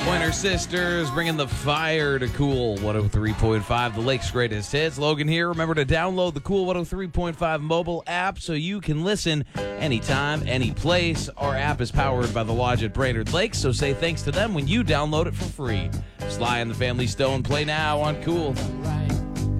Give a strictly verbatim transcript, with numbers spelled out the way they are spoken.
Pointer Sisters bringing the fire to Cool one oh three point five, the Lake's greatest hits. Logan here. Remember to download the Cool one oh three point five mobile app so you can listen anytime, any place. Our app is powered by the Lodge at Brainerd Lake, so say thanks to them when you download it for free. Sly and the Family Stone play now on Cool.